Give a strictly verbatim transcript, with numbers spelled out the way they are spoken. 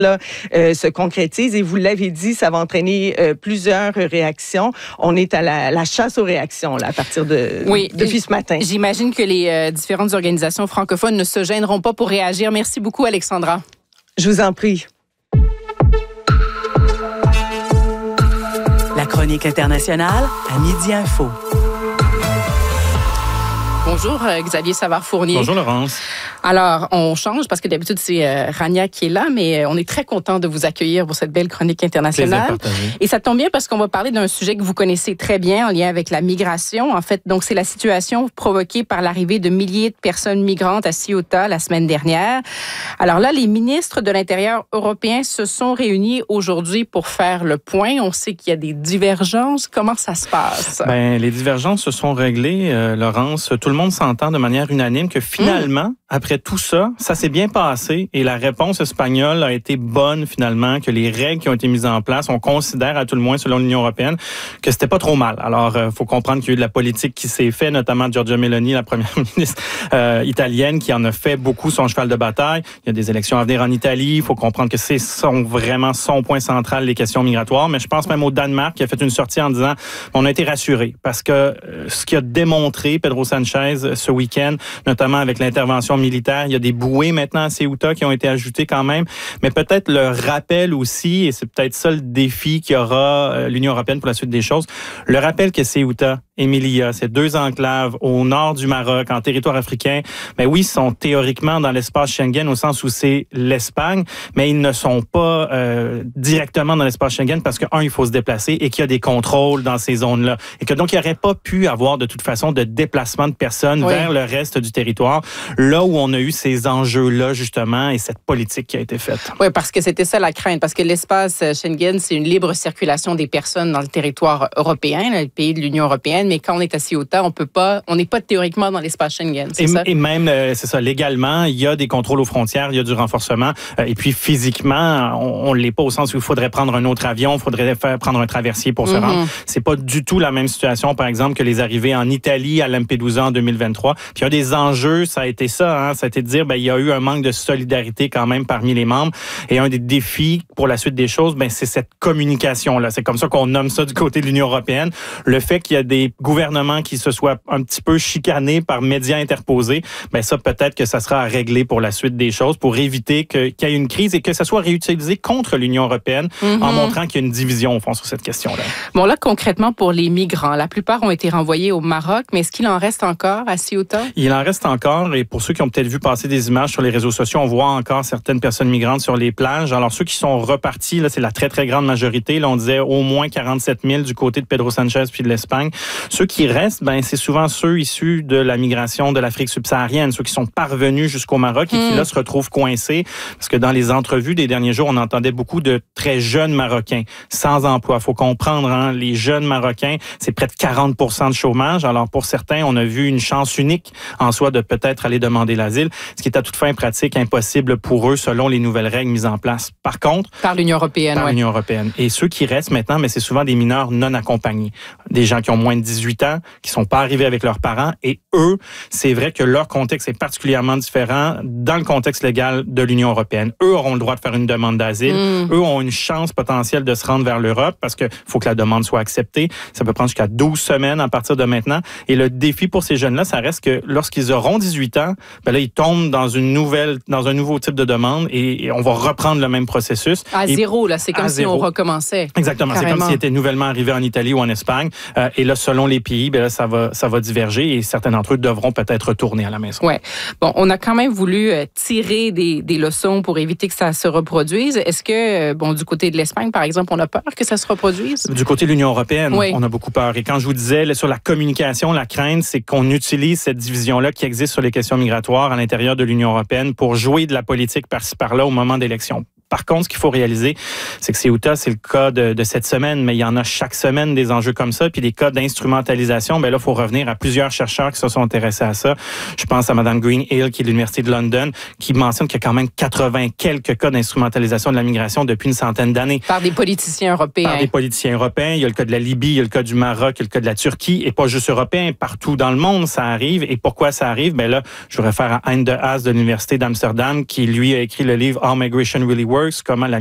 là, euh, se concrétise. Et vous l'avez dit, ça va entraîner euh, plusieurs réactions. On est à la, la chasse aux réactions là, à partir de oui, depuis ce matin. J'imagine que les euh, différentes organisations francophones ne se gêneront pas pour réagir. Merci beaucoup, Alexandra. Je vous en prie. La chronique internationale à Midi Info. Bonjour, euh, Xavier Savard-Fournier. Bonjour, Laurence. Alors, on change parce que d'habitude, c'est euh, Rania qui est là, mais euh, on est très content de vous accueillir pour cette belle chronique internationale. Et ça tombe bien parce qu'on va parler d'un sujet que vous connaissez très bien en lien avec la migration. En fait, donc, c'est la situation provoquée par l'arrivée de milliers de personnes migrantes à Ceuta la semaine dernière. Alors là, les ministres de l'Intérieur européens se sont réunis aujourd'hui pour faire le point. On sait qu'il y a des divergences. Comment ça se passe? Ben, les divergences se sont réglées, euh, Laurence. Tout le monde s'entend de manière unanime que finalement, mmh. après tout ça, ça s'est bien passé et la réponse espagnole a été bonne finalement, que les règles qui ont été mises en place, on considère à tout le moins selon l'Union européenne que c'était pas trop mal. Alors, il euh, faut comprendre qu'il y a eu de la politique qui s'est faite, notamment Giorgia Meloni, la première ministre euh, italienne, qui en a fait beaucoup son cheval de bataille. Il y a des élections à venir en Italie. Il faut comprendre que c'est son, vraiment son point central, les questions migratoires. Mais je pense même au Danemark qui a fait une sortie en disant on a été rassurés parce que euh, ce qui a démontré Pedro Sanchez ce week-end, notamment avec l'intervention militaire. Il y a des bouées maintenant à Ceuta qui ont été ajoutées quand même, mais peut-être le rappel aussi, et c'est peut-être ça le défi qu'aura l'Union européenne pour la suite des choses, le rappel que Ceuta et Melilla, ces deux enclaves au nord du Maroc, en territoire africain, mais oui, sont théoriquement dans l'espace Schengen au sens où c'est l'Espagne, mais ils ne sont pas euh, directement dans l'espace Schengen parce que, un, il faut se déplacer et qu'il y a des contrôles dans ces zones-là. Et que donc, il n'y aurait pas pu avoir de toute façon de déplacement de personnes oui. vers le reste du territoire, là où on a eu ces enjeux-là, justement, et cette politique qui a été faite. Oui, parce que c'était ça la crainte, parce que l'espace Schengen, c'est une libre circulation des personnes dans le territoire européen, le pays de l'Union européenne, mais quand on est à Ceuta, on peut pas, on n'est pas théoriquement dans l'espace Schengen, c'est et, ça? Et même, euh, c'est ça, légalement, il y a des contrôles aux frontières, il y a du renforcement, euh, et puis physiquement, on ne l'est pas au sens où il faudrait prendre un autre avion, il faudrait faire prendre un traversier pour mm-hmm. se rendre. C'est pas du tout la même situation, par exemple, que les arrivées en Italie à Lampedusa en deux mille vingt-trois. Puis un des enjeux, ça a été ça, hein, ça a été de dire, ben il y a eu un manque de solidarité quand même parmi les membres. Et un des défis pour la suite des choses, ben c'est cette communication-là. C'est comme ça qu'on nomme ça du côté de l'Union européenne. Le fait qu'il y a des gouvernements qui se soient un petit peu chicanés par médias interposés, ben ça peut-être que ça sera à régler pour la suite des choses, pour éviter que, qu'il y ait une crise et que ça soit réutilisé contre l'Union européenne mm-hmm. en montrant qu'il y a une division au fond sur cette question-là. Bon là, concrètement pour les migrants, la plupart ont été renvoyés au Maroc, mais est-ce qu'il en reste encore à Ceuta? Il en reste encore, et pour ceux qui ont peut-être vu passer des images sur les réseaux sociaux, on voit encore certaines personnes migrantes sur les plages. Alors ceux qui sont repartis, là, c'est la très très grande majorité. Là, on disait au moins quarante-sept mille du côté de Pedro Sanchez puis de l'Espagne. Ceux qui restent, ben c'est souvent ceux issus de la migration de l'Afrique subsaharienne, ceux qui sont parvenus jusqu'au Maroc et mmh. qui là se retrouvent coincés, parce que dans les entrevues des derniers jours, on entendait beaucoup de très jeunes Marocains sans emploi. Faut comprendre, hein, les jeunes Marocains, c'est près de quarante pour cent de chômage. Alors pour certains, on a vu une chance unique en soi de peut-être aller demander l'asile, ce qui est à toute fin pratique impossible pour eux selon les nouvelles règles mises en place. Par contre, par l'Union européenne, par ouais. l'Union européenne. Et ceux qui restent maintenant, mais c'est souvent des mineurs non accompagnés, des gens qui ont moins de dix-huit ans, qui sont pas arrivés avec leurs parents, et eux, c'est vrai que leur contexte est particulièrement différent dans le contexte légal de l'Union européenne. Eux auront le droit de faire une demande d'asile. Mmh. Eux ont une chance potentielle de se rendre vers l'Europe parce que faut que la demande soit acceptée. Ça peut prendre jusqu'à douze semaines à partir de maintenant. Et le défi pour ces jeunes-là, ça reste que lorsqu'ils auront dix-huit ans, ben là, ils tombent dans une nouvelle, dans un nouveau type de demande et, et on va reprendre le même processus. À et, zéro, là, c'est comme si zéro. on recommençait. Exactement. Carrément. C'est comme s'ils étaient nouvellement arrivés en Italie ou en Espagne. Euh, et là, selon les pays, ben là, ça va, ça va diverger et certains d'entre eux devront peut-être retourner à la maison. Ouais. Bon, on a quand même voulu tirer des, des leçons pour éviter que ça se reproduise. Est-ce que, bon, du côté de l'Espagne, par exemple, on a peur que ça se reproduise? Du côté de l'Union européenne, oui. on a beaucoup peur. Et quand je vous disais là, sur la communication, la crainte, c'est qu'on utilise cette division-là qui existe sur les questions migratoires à l'intérieur de l'Union européenne pour jouer de la politique par-ci par-là au moment d'élections. Par contre, ce qu'il faut réaliser, c'est que Ceuta, c'est le cas de, de cette semaine, mais il y en a chaque semaine des enjeux comme ça, puis des cas d'instrumentalisation. Ben là, il faut revenir à plusieurs chercheurs qui se sont intéressés à ça. Je pense à Mme Greenhill, qui est de l'Université de London, qui mentionne qu'il y a quand même quatre-vingts quelques cas d'instrumentalisation de la migration depuis une centaine d'années. Par des politiciens européens. Par des politiciens européens. Il y a le cas de la Libye, il y a le cas du Maroc, il y a le cas de la Turquie, et pas juste européen. Partout dans le monde, ça arrive. Et pourquoi ça arrive? Ben là, je vous réfère à Hein de Haas de l'Université d'Amsterdam, qui, lui, a écrit le livre « How Migration Really Works », Works, comment la